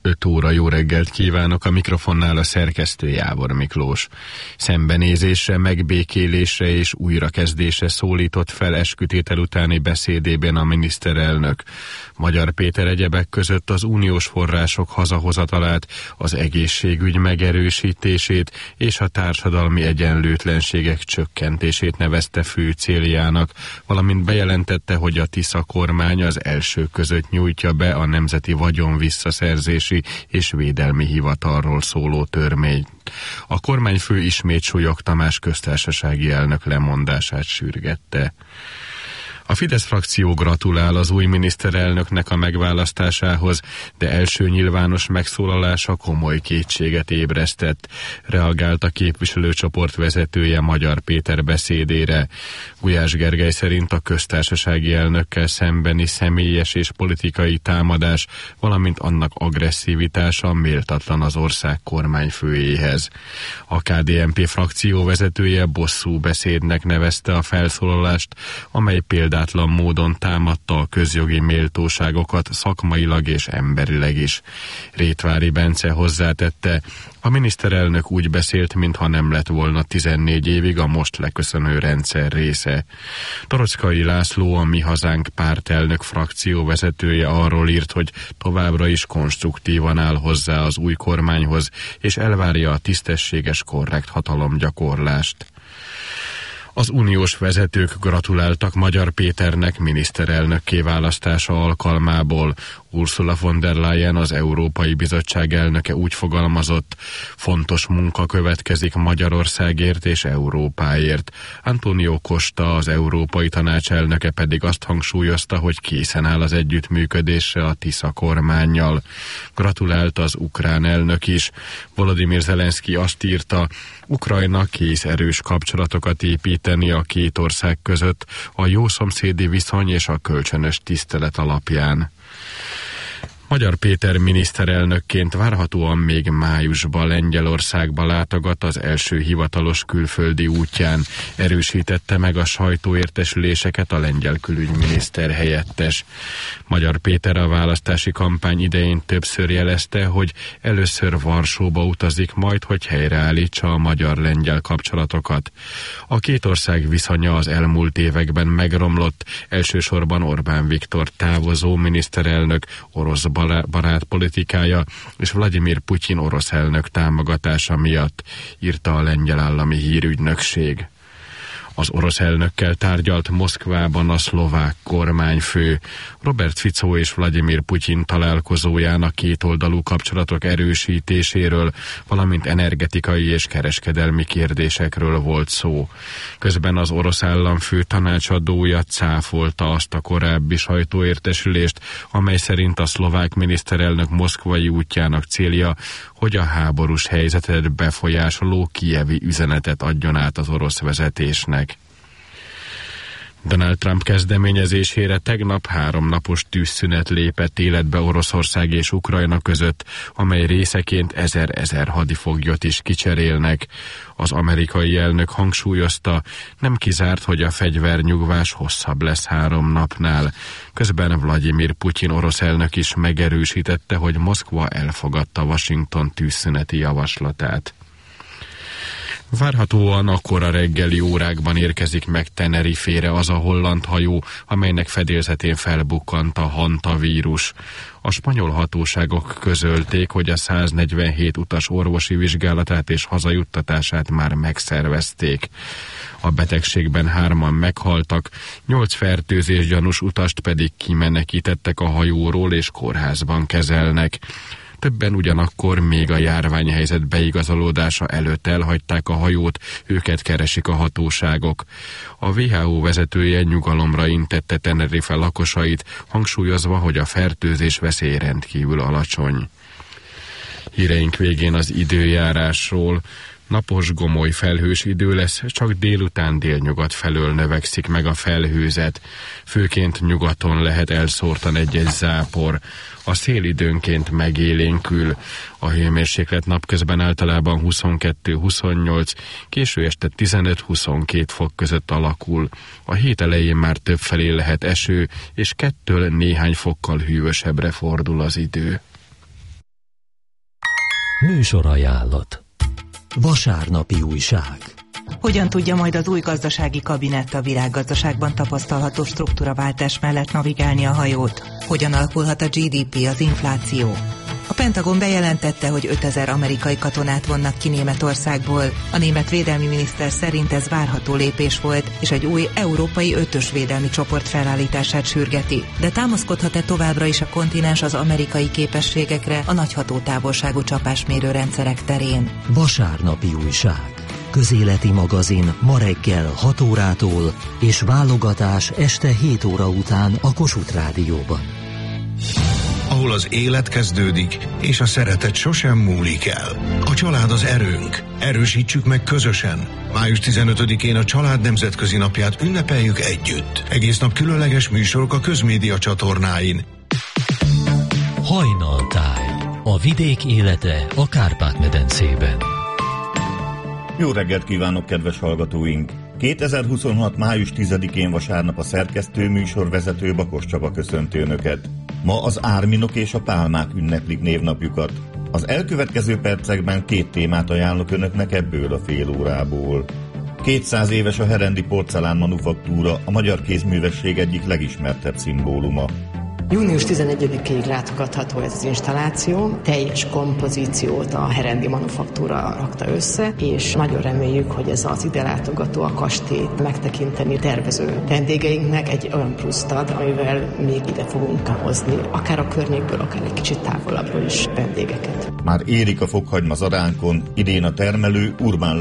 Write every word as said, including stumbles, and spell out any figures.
öt óra, jó reggelt kívánok, a mikrofonnál a szerkesztő Jávor Miklós. Szembenézésre, megbékélésre és újrakezdésre szólított fel eskütétel utáni beszédében a miniszterelnök. Magyar Péter egyebek között az uniós források hazahozatalát, az egészségügy megerősítését és a társadalmi egyenlőtlenségek csökkentését nevezte fő céljának, valamint bejelentette, hogy a Tisza kormány az első között nyújtja be a Nemzeti Vagyon Visszaszerzési és Védelmi Hivatalról szóló törvényt. A kormányfő ismét Súlyog Tamás köztársasági elnök lemondását sürgette. A Fidesz frakció gratulál az új miniszterelnöknek a megválasztásához, de első nyilvános megszólalása komoly kétséget ébresztett, reagált a képviselőcsoport vezetője Magyar Péter beszédére. Gulyás Gergely szerint a köztársasági elnökkel szembeni személyes és politikai támadás, valamint annak agresszivitása méltatlan az ország kormányfőjéhez. A ká dé en pé frakció vezetője bosszú beszédnek nevezte a felszólalást, amely például példátlan módon támadta a közjogi méltóságokat szakmailag és emberileg is. Rétvári Bence hozzátette, a miniszterelnök úgy beszélt, mintha nem lett volna tizennégy évig a most leköszönő rendszer része. Torockai László, a Mi Hazánk pártelnök frakció vezetője arról írt, hogy továbbra is konstruktívan áll hozzá az új kormányhoz, és elvárja a tisztességes, korrekt hatalomgyakorlást. Az uniós vezetők gratuláltak Magyar Péternek miniszterelnökké választása alkalmából. Ursula von der Leyen, az Európai Bizottság elnöke úgy fogalmazott, fontos munka következik Magyarországért és Európáért. Antonio Costa, az Európai Tanács elnöke pedig azt hangsúlyozta, hogy készen áll az együttműködésre a Tisza kormánnyal. Gratulált az ukrán elnök is. Volodymyr Zelenszky azt írta, Ukrajna kész erős kapcsolatokat építeni a két ország között a jó szomszédi viszony és a kölcsönös tisztelet alapján. Magyar Péter miniszterelnökként várhatóan még májusban Lengyelországba látogat az első hivatalos külföldi útján, erősítette meg a sajtóértesüléseket a lengyel külügyminiszter helyettes. Magyar Péter a választási kampány idején többször jelezte, hogy először Varsóba utazik majd, hogy helyreállítsa a magyar-lengyel kapcsolatokat. A két ország viszonya az elmúlt években megromlott, elsősorban Orbán Viktor távozó miniszterelnök orosz barát politikája és Vladimir Putyin orosz elnök támogatása miatt, írta a lengyel állami hírügynökség. Az orosz elnökkel tárgyalt Moszkvában a szlovák kormányfő. Robert Fico és Vladimir Putyin találkozóján a kétoldalú kapcsolatok erősítéséről, valamint energetikai és kereskedelmi kérdésekről volt szó. Közben az orosz államfő tanácsadója cáfolta azt a korábbi sajtóértesülést, amely szerint a szlovák miniszterelnök moszkvai útjának célja, hogy a háborús helyzetet befolyásoló kijevi üzenetet adjon át az orosz vezetésnek. Donald Trump kezdeményezésére tegnap háromnapos tűzszünet lépett életbe Oroszország és Ukrajna között, amely részeként ezer-ezer hadifoglyot is kicserélnek. Az amerikai elnök hangsúlyozta, nem kizárt, hogy a fegyvernyugvás hosszabb lesz három napnál. Közben Vladimir Putyin orosz elnök is megerősítette, hogy Moszkva elfogadta Washington tűzszüneti javaslatát. Várhatóan akkor a reggeli órákban érkezik meg Tenerifére az a holland hajó, amelynek fedélzetén felbukkant a hantavírus. A spanyol hatóságok közölték, hogy a száznegyvenhét utas orvosi vizsgálatát és hazajuttatását már megszervezték. A betegségben hárman meghaltak, nyolc fertőzés gyanús utast pedig kimenekítettek a hajóról és kórházban kezelnek. Többen ugyanakkor még a járványhelyzet beigazolódása előtt elhagyták a hajót, őket keresik a hatóságok. A dupla vé há ó vezetője nyugalomra intette Tenerife lakosait, hangsúlyozva, hogy a fertőzés veszély rendkívül alacsony. Híreink végén az időjárásról. Napos, gomoly, felhős idő lesz, csak délután délnyugat felől növekszik meg a felhőzet. Főként nyugaton lehet elszórtan egy-egy zápor. A szél időnként megélénkül. A hőmérséklet napközben általában huszonkettő-huszonnyolc, késő este tizenöt-huszonkét fok között alakul. A hét elején már többfelé lehet eső, és kettől néhány fokkal hűvösebbre fordul az idő. Műsorajánlat. Vasárnapi újság. Hogyan tudja majd az új gazdasági kabinett a világgazdaságban tapasztalható struktúraváltás mellett navigálni a hajót? Hogyan alakulhat a gé dé pé, az infláció? A Pentagon bejelentette, hogy ötezer amerikai katonát vonnak ki Németországból. A német védelmi miniszter szerint ez várható lépés volt, és egy új európai ötös védelmi csoport felállítását sürgeti. De támaszkodhat-e továbbra is a kontinens az amerikai képességekre a nagy hatótávolságú csapásmérő rendszerek terén? Vasárnapi újság. Közéleti magazin ma reggel hat órától és válogatás este hét óra után a Kossuth Rádióban. Ahol az élet kezdődik, és a szeretet sosem múlik el. A család az erőnk. Erősítsük meg közösen. május tizenötödikén a Család Nemzetközi Napját ünnepeljük együtt. Egész nap különleges műsorok a közmédia csatornáin. Hajnaltáj. A vidék élete a Kárpát-medencében. Jó reggelt kívánok, kedves hallgatóink! kétezer-huszonhat. május tizedikén vasárnap a szerkesztő műsorvezető Bakos Csaba köszönti Önöket. Ma az árminok és a pálmák ünneplik névnapjukat. Az elkövetkező percekben két témát ajánlok Önöknek ebből a fél órából. kétszáz éves a herendi porcelán manufaktúra, a magyar kézművesség egyik legismertebb szimbóluma. június tizenegyedikéig látogatható ez az installáció, teljes kompozíciót a herendi manufaktúra rakta össze, és nagyon reméljük, hogy ez az ide látogató a kastélyt megtekinteni tervező vendégeinknek egy olyan pluszt ad, amivel még ide fogunk hozni, akár a környékből, akár egy kicsit távolabbról is vendégeket. Már érik a fokhagyma zaránkon, idén a termelő Urbán